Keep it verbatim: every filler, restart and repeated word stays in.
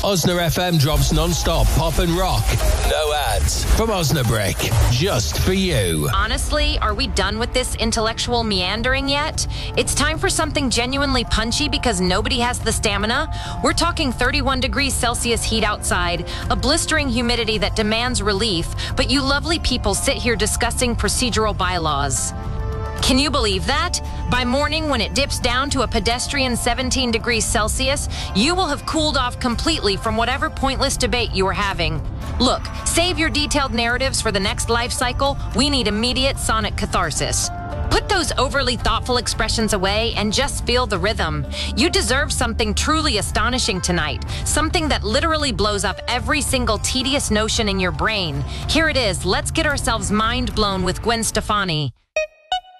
Osna F M drops non-stop pop and rock. No ads. From Osnabrick. Just for you. Honestly, are we done with this intellectual meandering yet? It's time for something genuinely punchy because nobody has the stamina. We're talking thirty-one degrees Celsius heat outside, a blistering humidity that demands relief, but you lovely people sit here discussing procedural bylaws. Can you believe that? By morning, when it dips down to a pedestrian seventeen degrees Celsius, you will have cooled off completely from whatever pointless debate you were having. Look, save your detailed narratives for the next life cycle. We need immediate sonic catharsis. Put those overly thoughtful expressions away and just feel the rhythm. You deserve something truly astonishing tonight, something that literally blows up every single tedious notion in your brain. Here it is. Let's get ourselves mind blown with Gwen Stefani.